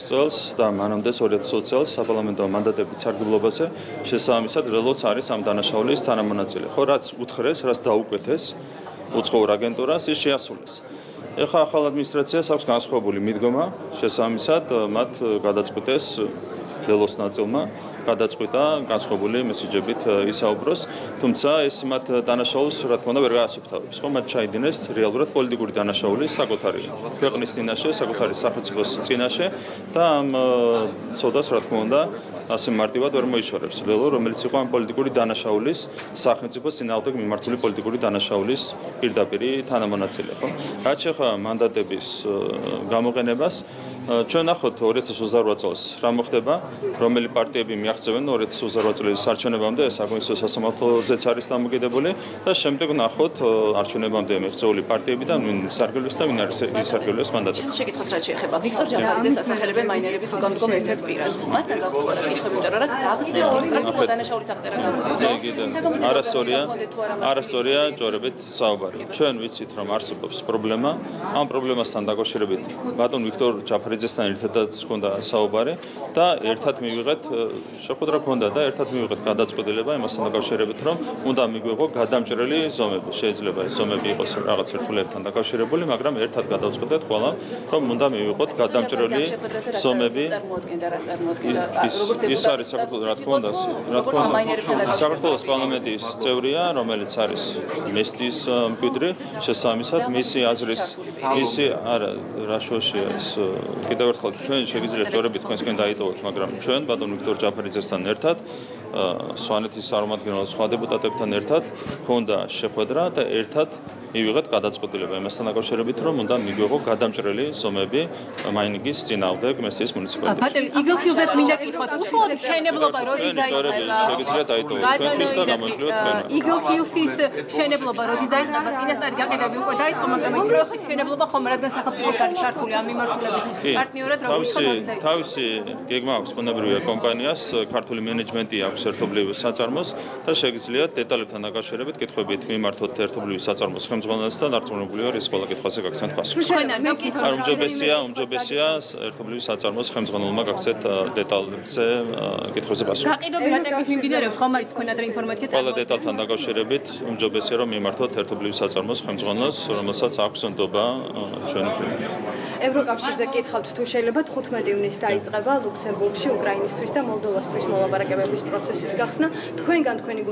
წელს და მანამდე 2020 წელს საპარლამენტო მანდატების სარგებლობაზე შესაბამისად ველოც არის ამ დანაშაულის თანამონაწილე. ხო, რაც უთხრეს, რაც დაუკვეთეს უცხოურ აგენტურას, ის შეასრულეს. ეხლა ახალ ადმინისტრაციას აქვს განსხვავებული მიდგომა, შესაბამისად მათ გადაწყვიტეს ველოს ნაწილმა გადაწყვიტა განსხვავებული მესიჯებით ისაუბროს, თუმცა ეს მათ დანაშაულს რა თქმა უნდა ვერ გაასუფთავებს. ხო, მათ ჩაიდინეს რეალურად პოლიტიკური დანაშაული საკუთარი ქვეყნის წინაშე, საკუთარი სახელმწიფოს წინაშე და ამ ცოდას რა თქმა უნდა ასე მარტივად ვერ მოიშორებს. ველო, რომელიც იყო ამ პოლიტიკური დანაშაულის სახელმწიფოს წინააღმდეგ მიმართული პოლიტიკური დანაშაულის პირდაპირი თანამონაწილე, ხო? რაც შეეხება მანდატების გამოყენებას, ჩვენ ნახოთ 2028 წელს რა მოხდება, რომელი პარტიები მიაღწევენ 2028 წლის არჩევნებამდე, ეს საკონსტიტუციო სასამართლოზეც არის დამოკიდებული და შემდეგ ნახოთ არჩევნებამდე მიაღწეული პარტიები და ვინ სარგებლობს და ვინ არის ისარგებლოს მანდატები. შეკითხვას რაც შეეხება ვიქტორ ჯავახიძეს ასახელებენ მაინერების უკანონო ერთ-ერთ პირად. მასთან გაგვყურა კითხვები, იმიტომ რომ რაც აღწერს ის პრაქტიკულად დანაშაულის აღწერა გამოდის. არასწორია ჯორებით საუბარი. ჩვენ ვიცით რომ არსებობს პრობლემა, ამ პრობლემასთან დაკავშირებით ბატონ ვიქტორ ჯაფარიძესთან ერთადაც ჰქონდა საუბარი და ერთად მივიღეთ შეხვედრა ჰქონდა და ერთად მივიღეთ გადაწყვეტილება იმასთან დაკავშირებით რომ უნდა მიგვიღო გადამჭრელი ზომები. შეიძლება ეს ზომები იყოს რაღაც ერთგულებთან დაკავშირებული, მაგრამ ერთად გადავწყვეტეთ ყველა რომ უნდა მივიღოთ გადამჭრელი ზომები. ის არის საქართველოს რა თქმა უნდა, საქართველოს პარლამენტის წევრია, რომელიც არის მესტის მკვიდრი, შესაბამისად მისი აზრის მისი არა რაშოში არის კიდევ ერთხელ ჩვენ შეგიძლიათ ჯორებით თქვენსკენ დაიტოვოთ, მაგრამ ჩვენ ბატონ ვიქტორ ჯაფარიძესთან ერთად სვანეთის წარმომადგენელ სხვა დეპუტატებთან ერთად ჰქონდა შეხვედრა და ერთად მივიღეთ გადაწყვეტილება იმასთან დაკავშირებით, რომ უნდა მიგვიღო გადამჭრელი ზომები მაინინგის წინააღმდეგ მესტის მუნიციპალიტეტში. ბატონო, იგილქილზეც მინდა კითხოთ, უშუალოდ მშენებლობა როდის დაიწყება? შეგიძლიათ დაიტოვოთ თქვენთვის და გამოიყენოთ თქვენ. იგილქილსის მშენებლობა როდის დაიწყება? წინასწარი გაყიდვები უკვე დაიწყო, მაგრამ იმ პროექტის მშენებლობა ხომ რადგან სახელმწიფოს არის ჩართული ამ მიმართულებით პარტნიორად როგორ ხდება? თავისი გეგმა აქვს ბუნებრივია კომპანიას, ქართული მენეჯმენტი აქვს ერთობლივ საწარმოს და შეგიძლიათ დეტალებთან დაკავშირებით კითხვებით მიმართოთ ერთობლივ საწარმოს ხელმძღვანელს და დარწმუნებული ვარ ის ყველა კითხვაზე გაგცემთ პასუხი. უმჯობესია ერთობლივ საწარმოს ხელმძღვანელმა გაგცეთ დეტალებზე კითხვებზე პასუხი. გაყიდვები რა ტემპით მიმდინარეობს, ხომ არის თქვენ ადრე ინფორმაცია ყველა დეტალთან დაკავშირებით უმჯობესია რომ მიმართოთ ერთობლივ საწარმოს ხელმძღვანელს, რომელსაც აქვს ნდობა ჩვენი მხრიდან. ევროკავშირზე კითხავთ თუ შეიძლება 15 ივნისს დაიწყება ლუქსემბურგში უკრაინისთვის და მოლდოვასთვის მოლაპარაკებების პროცესის გახსნა. თქვენგან თქვენი